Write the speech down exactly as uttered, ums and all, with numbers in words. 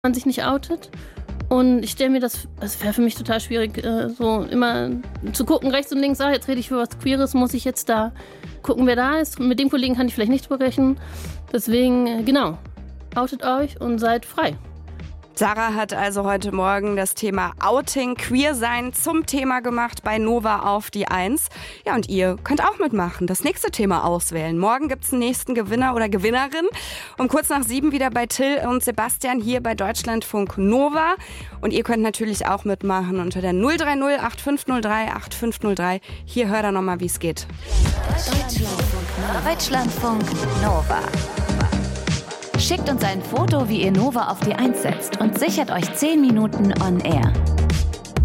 man sich nicht outet. Und ich stelle mir das, es wäre für mich total schwierig, äh, so immer zu gucken, rechts und links, ah, jetzt rede ich für was Queeres, muss ich jetzt da gucken, wer da ist. Mit dem Kollegen kann ich vielleicht nicht sprechen. Deswegen, äh, genau, outet euch und seid frei. Sarah hat also heute Morgen das Thema Outing, Queersein zum Thema gemacht bei Nova auf die Eins. Ja, und ihr könnt auch mitmachen, das nächste Thema auswählen. Morgen gibt's den nächsten Gewinner oder Gewinnerin. Um kurz nach sieben wieder bei Till und Sebastian hier bei Deutschlandfunk Nova. Und ihr könnt natürlich auch mitmachen unter der null drei null acht fünf null drei acht fünf null drei. Hier hört ihr nochmal, wie es geht. Deutschlandfunk, Deutschlandfunk Nova. Schickt uns ein Foto, wie ihr Nova auf die Eins setzt und sichert euch zehn Minuten on air.